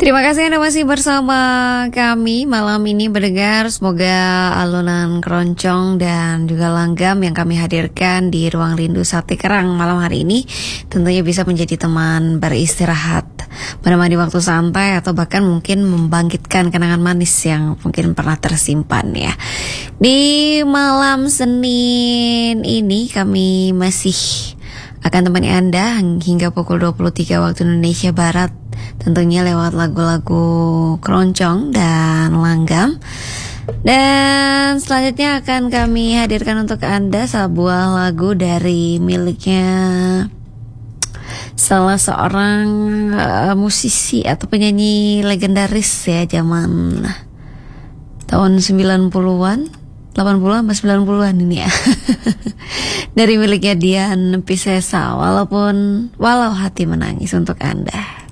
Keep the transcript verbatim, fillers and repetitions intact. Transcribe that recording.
Terima kasih Anda masih bersama kami malam ini mendengar. Semoga alunan keroncong dan juga langgam yang kami hadirkan di Ruang Rindu Sate Kerang malam hari ini tentunya bisa menjadi teman beristirahat, menemani waktu santai, atau bahkan mungkin membangkitkan kenangan manis yang mungkin pernah tersimpan ya. Di malam Senin ini kami masih akan temani Anda hingga pukul dua puluh tiga waktu Indonesia Barat, tentunya lewat lagu-lagu keroncong dan langgam. Dan selanjutnya akan kami hadirkan untuk Anda sebuah lagu dari miliknya salah seorang uh, musisi atau penyanyi legendaris ya, zaman tahun sembilan puluhan, delapan puluhan sampai sembilan puluhan ini ya. Dari miliknya Dian Piscesa, walaupun walau hati menangis, untuk Anda.